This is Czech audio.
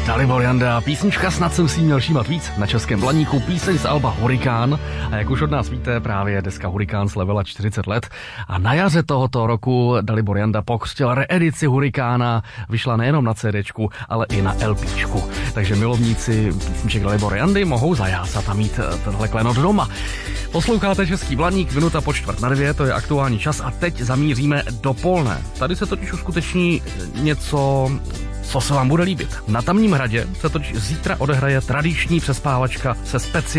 Dalibor Janda, písnička Snad jsem si měl všímat víc na Českém Blaníku, píseň z alba Hurikán. A jak už od nás víte, právě deska Hurikán slavila 40 let. A na jaře tohoto roku Dalibor Janda pokřtil reedici Hurikána. Vyšla nejenom na CDčku, ale i na LPčku. Takže milovníci písniček Dalibora Jandy mohou zajásat a mít tenhle klenot doma. Posloucháte Český Blaník, minuta po 8:45, to je aktuální čas a teď zamíříme do Polné. Tady se totiž uskuteční něco, co se vám bude líbit. Na Tamním hradě se totiž zítra odehraje tradiční přespávačka se speciální